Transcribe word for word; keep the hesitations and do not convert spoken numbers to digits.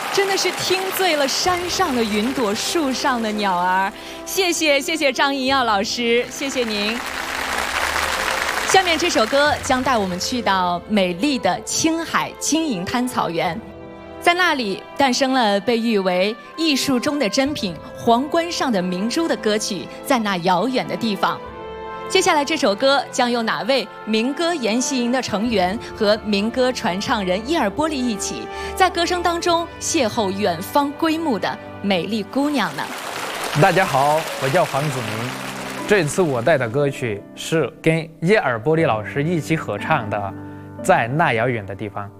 真的是听醉了山上的云朵，树上的鸟儿。谢谢谢谢张银耀老师，谢谢您。下面这首歌将带我们去到美丽的青海金银滩草原，在那里诞生了被誉为艺术中的珍品、皇冠上的明珠的歌曲《在那遥远的地方》。接下来这首歌将由哪位民歌研习营的成员和民歌传唱人伊尔波利一起，在歌声当中邂逅远方归目的美丽姑娘呢？ 大家好，我叫黄子明。这次我带的歌曲是跟伊尔波利老师一起合唱的《在那遥远的地方》。